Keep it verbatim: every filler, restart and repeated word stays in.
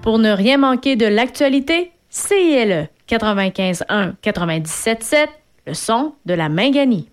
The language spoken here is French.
Pour ne rien manquer de l'actualité, C I L E quatre-vingt-quinze un quatre-vingt-dix-sept sept, le son de la Minganie.